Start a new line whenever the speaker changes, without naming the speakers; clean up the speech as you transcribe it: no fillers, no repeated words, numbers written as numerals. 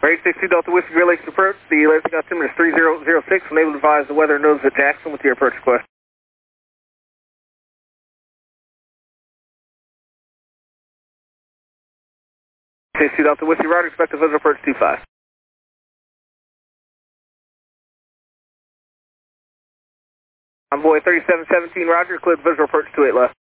862 Delta Whiskey Relay approach. The latest altimeter is 3006. Unable to advise the weather nose at Jackson with your approach request. 862 Delta Whiskey Roger, expected visual approach 25. Envoy 3717 Roger, cleared visual approach 28 left.